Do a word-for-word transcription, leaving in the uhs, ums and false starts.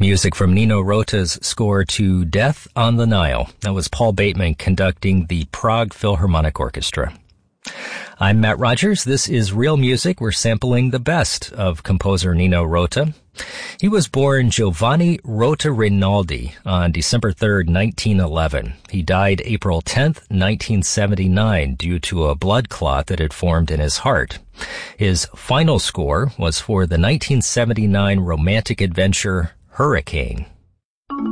Music from Nino Rota's score to Death on the Nile. That was Paul Bateman conducting the Prague Philharmonic Orchestra. I'm Matt Rogers. This is Real Music. We're sampling the best of composer Nino Rota. He was born Giovanni Rota Rinaldi on December third, nineteen eleven. He died April tenth, nineteen seventy-nine, due to a blood clot that had formed in his heart. His final score was for the nineteen seventy-nine romantic adventure Hurricane.